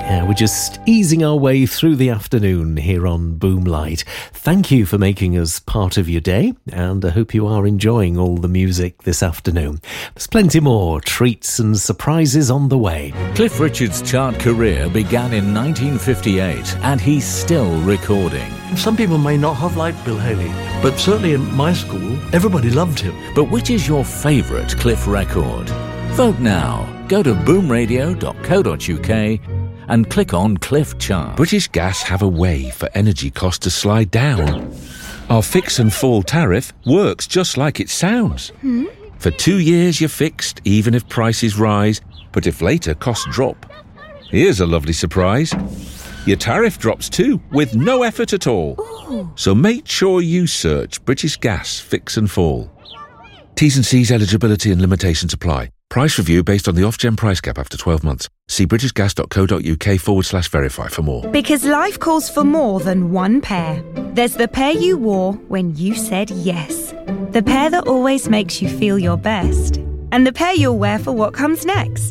We're just easing our way through the afternoon here on Boomlight. Thank you for making us part of your day, and I hope you are enjoying all the music this afternoon. There's plenty more treats and surprises on the way. Cliff Richard's chart career began in 1958, and he's still recording. Some people may not have liked Bill Haley, but certainly in my school, everybody loved him. But which is your favourite Cliff record? Vote now. Go to boomradio.co.uk and click on Cliff Chart. British Gas have a way for energy costs to slide down. Our fix and fall tariff works just like it sounds. For 2 years you're fixed, even if prices rise, but if later costs drop. Here's a lovely surprise. Your tariff drops too, with no effort at all. Ooh. So make sure you search British Gas Fix and Fall. T's and C's, eligibility and limitations apply. Price review based on the Ofgem price cap after 12 months. See britishgas.co.uk/verify for more. Because life calls for more than one pair. There's the pair you wore when you said yes. The pair that always makes you feel your best. And the pair you'll wear for what comes next.